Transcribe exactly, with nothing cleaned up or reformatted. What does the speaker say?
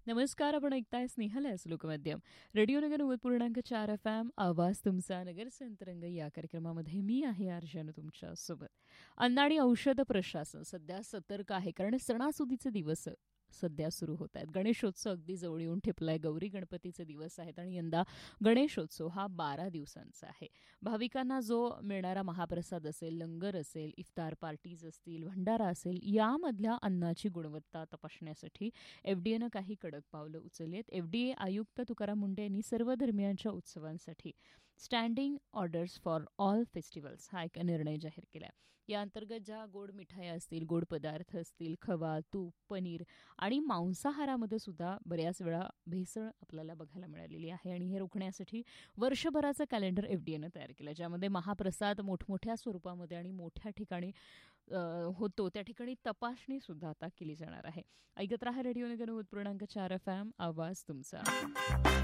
नमस्कार. आपण ऐकताय स्नेहलस लोकमाध्यम रेडिओ नगर नव्वद पूर्णांक चार एफ एम आवाज तुमचा नगर संतरंग या कार्यक्रमामध्ये मी आहे अर्जन तुमच्या सोबत. अन्न आणि औषध प्रशासन सध्या सतर्क आहे, कारण सणासुदीचे दिवस सध्या सुरू होत आहेत. गणेशोत्सव अगदी जवळ येऊन ठेपलाय. गौरी गणपतीचे दिवस आहेत आणि यंदा गणेशोत्सव हा बारा दिवसांचा आहे. भाविकांना जो मिळणारा महाप्रसाद असेल, लंगर असेल, इफ्तार पार्टीज असतील, भंडारा असेल, यामधल्या अन्नाची गुणवत्ता तपासण्यासाठी एफडीएनं काही कडक पावलं उचलली आहेत. एफडीए आयुक्त तुकाराम मुंडे यांनी सर्व धर्मियांच्या उत्सवांसाठी standing orders for all festivals हा एक निर्णय जाहीर केला आहे. या अंतर्गत ज्या गोड मिठाया असतील, गोड पदार्थ असतील, खवा, तूप, पनीर आणि मांसाहारामध्ये सुद्धा बऱ्याच वेळा भेसळ आपल्याला बघायला मिळालेली आहे आणि हे रोखण्यासाठी वर्षभराचं कॅलेंडर एफडीएनं तयार केलं, ज्यामध्ये महाप्रसाद मोठमोठ्या स्वरूपामध्ये आणि मोठ्या ठिकाणी होतो त्या ठिकाणी तपासणी सुद्धा आता केली जाणार आहे. ऐकत राहा रेडिओ नगर नव्वद पूर्णांक चार एफ एम आवाज तुमचा.